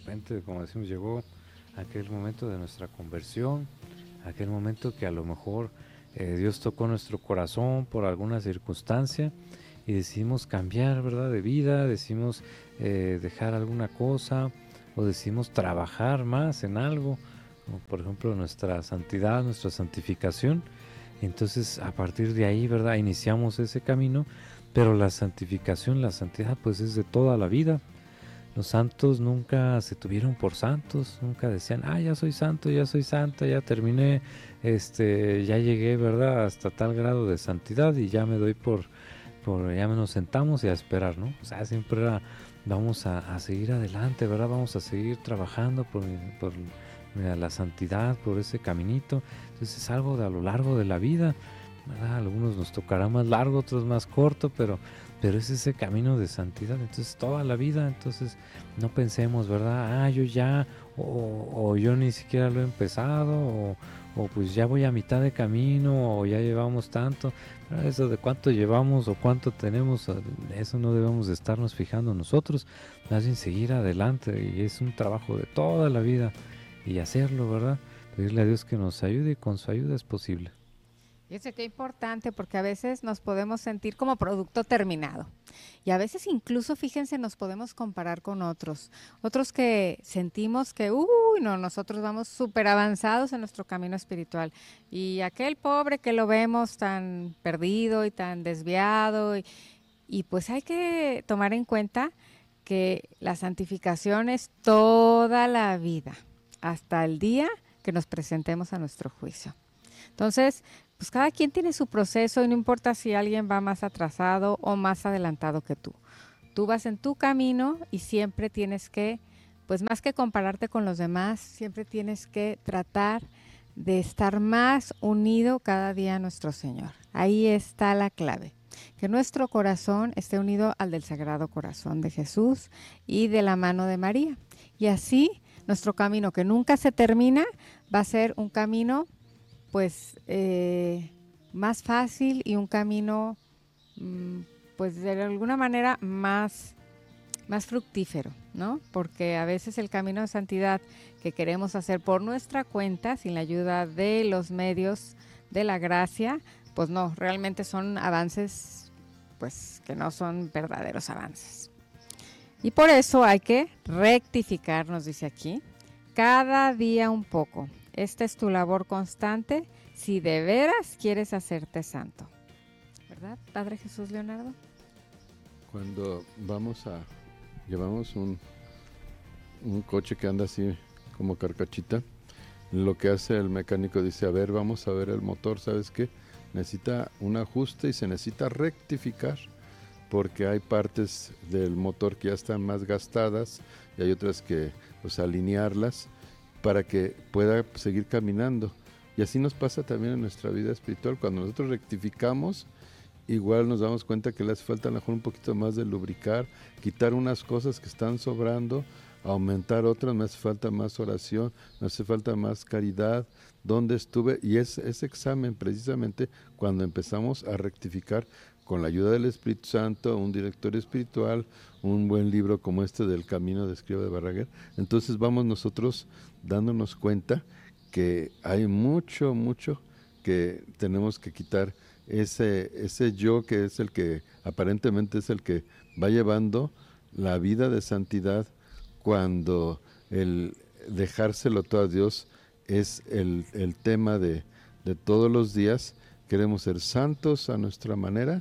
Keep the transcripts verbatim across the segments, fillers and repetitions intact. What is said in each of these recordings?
repente, como decimos, llegó aquel momento de nuestra conversión, aquel momento que a lo mejor eh, Dios tocó nuestro corazón por alguna circunstancia y decidimos cambiar, ¿verdad?, de vida, decidimos eh, dejar alguna cosa o decidimos trabajar más en algo, como por ejemplo nuestra santidad, nuestra santificación. Entonces a partir de ahí, ¿verdad?, iniciamos ese camino, pero la santificación, la santidad pues es de toda la vida. Los santos nunca se tuvieron por santos, nunca decían, ah, ya soy santo, ya soy santa, ya terminé, este, ya llegué, ¿verdad?, hasta tal grado de santidad y ya me doy por, por ya nos sentamos y a esperar, ¿no? O sea, siempre era, vamos a, a seguir adelante, ¿verdad? Vamos a seguir trabajando por, por mira, la santidad, por ese caminito. Entonces es algo de a lo largo de la vida, ¿verdad? A algunos nos tocará más largo, otros más corto, pero, pero es ese camino de santidad, entonces toda la vida. Entonces no pensemos, ¿verdad? Ah, yo ya, o, o yo ni siquiera lo he empezado, o, o pues ya voy a mitad de camino, o ya llevamos tanto. Eso de cuánto llevamos o cuánto tenemos, eso no debemos de estarnos fijando nosotros, más bien seguir adelante, y es un trabajo de toda la vida, y hacerlo, ¿verdad? Pedirle a Dios que nos ayude, y con su ayuda es posible. Fíjense qué importante, porque a veces nos podemos sentir como producto terminado. Y a veces incluso, fíjense, nos podemos comparar con otros. Otros que sentimos que, uy, no, nosotros vamos súper avanzados en nuestro camino espiritual. Y aquel pobre que lo vemos tan perdido y tan desviado. Y, y pues hay que tomar en cuenta que la santificación es toda la vida, hasta el día que nos presentemos a nuestro juicio. Entonces, pues cada quien tiene su proceso y no importa si alguien va más atrasado o más adelantado que tú. Tú vas en tu camino y siempre tienes que, pues más que compararte con los demás, siempre tienes que tratar de estar más unido cada día a nuestro Señor. Ahí está la clave. Que nuestro corazón esté unido al del Sagrado Corazón de Jesús y de la mano de María. Y así nuestro camino, que nunca se termina, va a ser un camino pues eh, más fácil y un camino mmm, pues de alguna manera más, más fructífero, ¿no? Porque a veces el camino de santidad que queremos hacer por nuestra cuenta, sin la ayuda de los medios de la gracia, pues no, realmente son avances pues que no son verdaderos avances. Y por eso hay que rectificar, nos dice aquí, cada día un poco. Esta es tu labor constante si de veras quieres hacerte santo. ¿Verdad, Padre Jesús Leonardo? Cuando vamos a, llevamos un, un coche que anda así como carcachita, lo que hace el mecánico dice, a ver, vamos a ver el motor, ¿sabes qué? Necesita un ajuste y se necesita rectificar, porque hay partes del motor que ya están más gastadas y hay otras que, pues, alinearlas para que pueda seguir caminando. Y así nos pasa también en nuestra vida espiritual. Cuando nosotros rectificamos, igual nos damos cuenta que le hace falta a lo mejor un poquito más de lubricar, quitar unas cosas que están sobrando, aumentar otras, me hace falta más oración, me hace falta más caridad, dónde estuve, y es ese examen precisamente cuando empezamos a rectificar con la ayuda del Espíritu Santo, un director espiritual, un buen libro como este del Camino de Escriba de Barraguer. Entonces vamos nosotros dándonos cuenta que hay mucho, mucho que tenemos que quitar, ese, ese yo que es el que aparentemente es el que va llevando la vida de santidad, cuando el dejárselo todo a Dios es el, el tema de, de todos los días. Queremos ser santos a nuestra manera,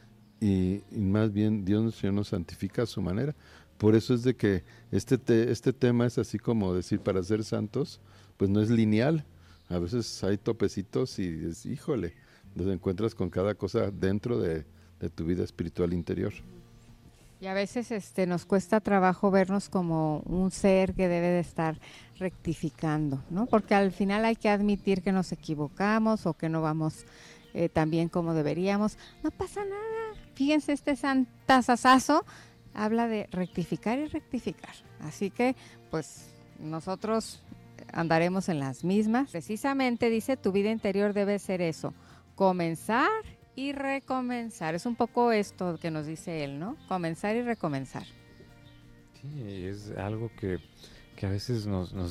y, y más bien Dios Señor nos santifica a su manera. Por eso es de que este, te, este tema es así como decir, para ser santos, pues no es lineal. A veces hay topecitos y es, híjole, te encuentras con cada cosa dentro de, de tu vida espiritual interior. Y a veces este, nos cuesta trabajo vernos como un ser que debe de estar rectificando, ¿no? Porque al final hay que admitir que nos equivocamos o que no vamos eh, tan bien como deberíamos. No pasa nada. Fíjense, este santazazazo habla de rectificar y rectificar. Así que, pues, nosotros andaremos en las mismas. Precisamente dice, tu vida interior debe ser eso, comenzar y recomenzar. Es un poco esto que nos dice él, ¿no? Comenzar y recomenzar. Sí, es algo que que a veces nos, nos